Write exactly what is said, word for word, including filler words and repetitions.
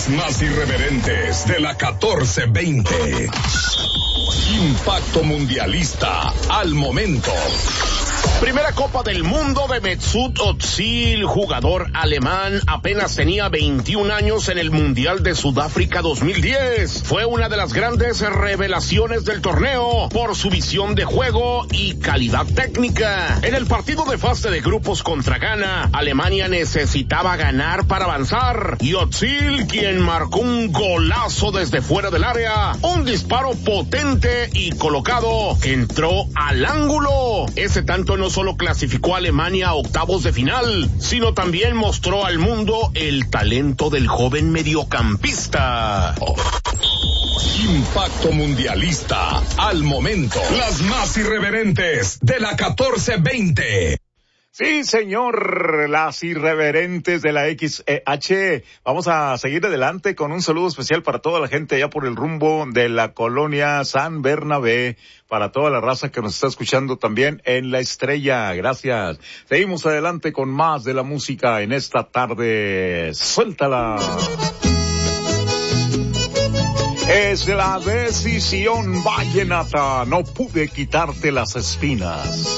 Las más irreverentes de la catorce veinte. Impacto Mundialista al momento. Primera Copa del Mundo de Mesut Özil, jugador alemán, apenas tenía veintiún años en el Mundial de Sudáfrica dos mil diez. Fue una de las grandes revelaciones del torneo por su visión de juego y calidad técnica. En el partido de fase de grupos contra Ghana, Alemania necesitaba ganar para avanzar y Özil, quien marcó un golazo desde fuera del área, un disparo potente y colocado que entró al ángulo. Ese tanto no solo clasificó a Alemania a octavos de final, sino también mostró al mundo el talento del joven mediocampista. Impacto Mundialista al momento. Las más irreverentes de la catorce veinte. Sí, señor, las irreverentes de la X E H. Vamos a seguir adelante con un saludo especial para toda la gente allá por el rumbo de la colonia San Bernabé, para toda la raza que nos está escuchando también en La Estrella. Gracias. Seguimos adelante con más de la música en esta tarde. Suéltala. Es la decisión vallenata. No pude quitarte las espinas.